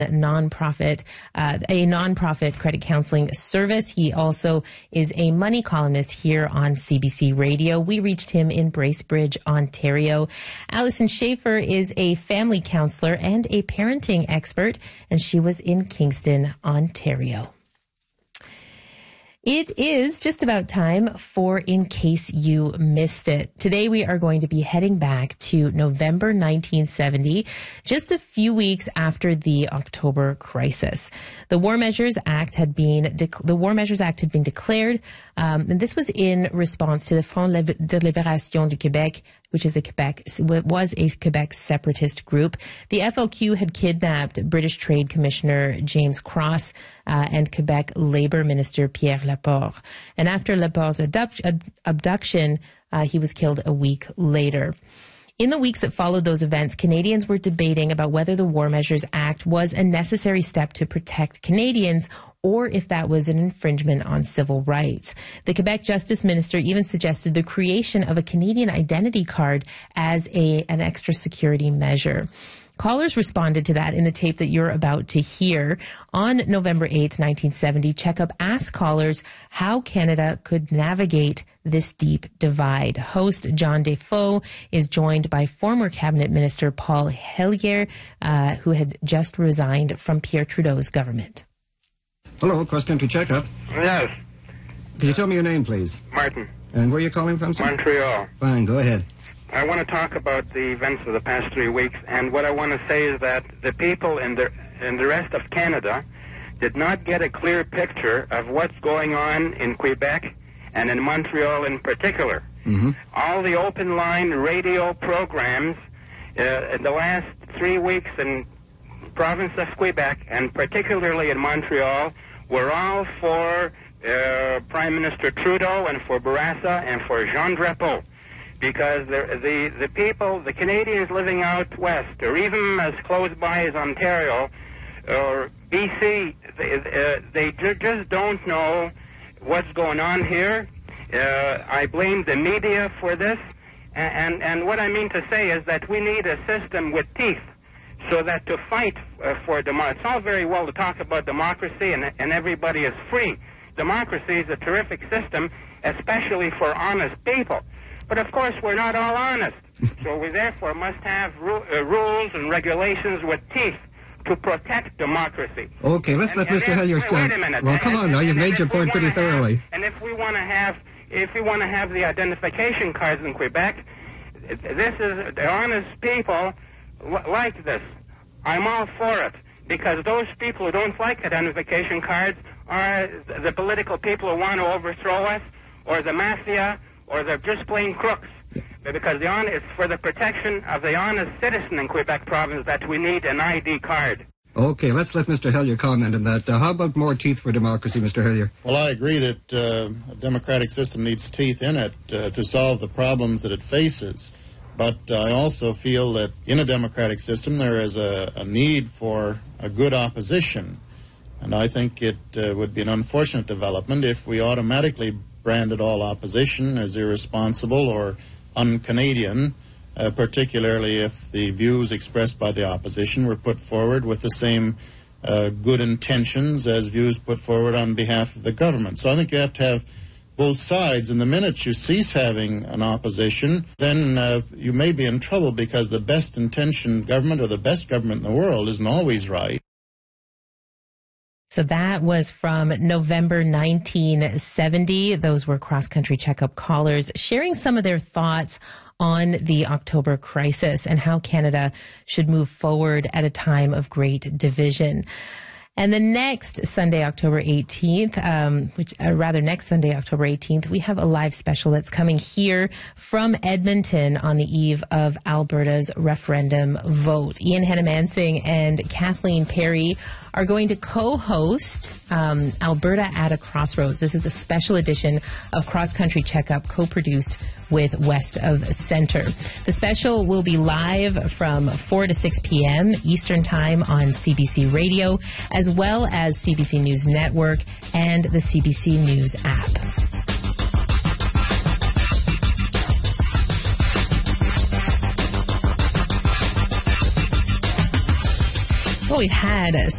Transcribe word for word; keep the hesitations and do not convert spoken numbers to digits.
nonprofit, uh, a nonprofit credit counseling service. He also is a money columnist here on C B C Radio. We reached him in Bracebridge, Ontario. Alison Schaefer is a family counselor and a parenting expert, and she was in Kingston, Ontario. It is just about time for In Case You Missed It. Today we are going to be heading back to November nineteen seventy, just a few weeks after the October crisis. The War Measures Act had been de- the War Measures Act had been declared, um, and this was in response to the Front de Libération du Québec, which is a Quebec was a Quebec separatist group. The F L Q had kidnapped British Trade Commissioner James Cross uh, and Quebec Labour Minister Pierre Laporte. And after Laporte's abduct- abduction, uh, he was killed a week later. In the weeks that followed those events, Canadians were debating about whether the War Measures Act was a necessary step to protect Canadians or if that was an infringement on civil rights. The Quebec Justice Minister even suggested the creation of a Canadian identity card as a, an extra security measure. Callers responded to that in the tape that you're about to hear. On November eighth, nineteen seventy, Checkup asked callers how Canada could navigate this deep divide. Host John Defoe is joined by former Cabinet Minister Paul Hellyer, uh, who had just resigned from Pierre Trudeau's government. Hello, Cross Country Checkup. Yes. Can you tell me your name, please? Martin. And where are you calling from, sir? Montreal. Fine, go ahead. I want to talk about the events of the past three weeks, and what I want to say is that the people in the in the rest of Canada did not get a clear picture of what's going on in Quebec and in Montreal in particular. Mm-hmm. All the open line radio programs uh, in the last three weeks in the province of Quebec, and particularly in Montreal, were all for uh, Prime Minister Trudeau and for Bourassa and for Jean Drapeau. Because the, the the people, the Canadians living out west, or even as close by as Ontario or B C, they, uh, they ju- just don't know what's going on here. Uh, I blame the media for this, and, and and what I mean to say is that we need a system with teeth, so that to fight uh, for democracy, it's all very well to talk about democracy and and everybody is free. Democracy is a terrific system, especially for honest people. But of course, we're not all honest, so we therefore must have ru- uh, rules and regulations with teeth to protect democracy. Okay, let's and, let and Mister if, Hellyer wait, wait a minute. Well, come and, on now, you've made your point pretty thoroughly. Have, and if we want to have, if we want to have the identification cards in Quebec, this is the honest people l- like this. I'm all for it, because those people who don't like identification cards are the political people who want to overthrow us, or the mafia, or they're just plain crooks. Because the on, it's for the protection of the honest citizen in Quebec province that we need an I D card. Okay, let's let Mister Hellyer comment on that. Uh, how about more teeth for democracy, Mister Hellyer? Well, I agree that uh, a democratic system needs teeth in it uh, to solve the problems that it faces. But uh, I also feel that in a democratic system there is a, a need for a good opposition. And I think it uh, would be an unfortunate development if we automatically branded all opposition as irresponsible or un-Canadian, uh, particularly if the views expressed by the opposition were put forward with the same uh, good intentions as views put forward on behalf of the government. So I think you have to have both sides, and the minute you cease having an opposition, then uh, you may be in trouble, because the best intentioned government or the best government in the world isn't always right. So that was from November nineteen seventy. Those were Cross Country Checkup callers sharing some of their thoughts on the October crisis and how Canada should move forward at a time of great division. And the next Sunday, October eighteenth, um, which uh, rather next Sunday, October eighteenth, we have a live special that's coming here from Edmonton on the eve of Alberta's referendum vote. Ian Hannah-Mansing and Kathleen Perry are going to co-host um, Alberta at a Crossroads. This is a special edition of Cross Country Checkup, co-produced with West of Centre. The special will be live from four to six p.m. Eastern Time on C B C Radio, as well as C B C News Network and the C B C News app. Well, we've had